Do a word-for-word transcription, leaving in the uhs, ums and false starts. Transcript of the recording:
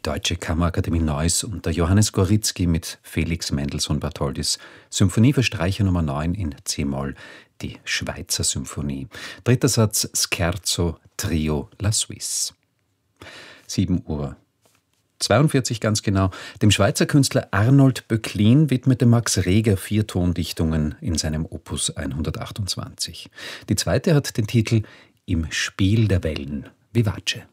Deutsche Kammerakademie Neuss unter Johannes Gorizki mit Felix Mendelssohn Bartholdys Symphonie für Streicher Nummer neun in C-Moll, die Schweizer Symphonie. Dritter Satz Scherzo Trio La Suisse. sieben Uhr zweiundvierzig ganz genau. Dem Schweizer Künstler Arnold Böcklin widmete Max Reger vier Tondichtungen in seinem Opus hundertachtundzwanzig. Die zweite hat den Titel Im Spiel der Wellen, Vivace.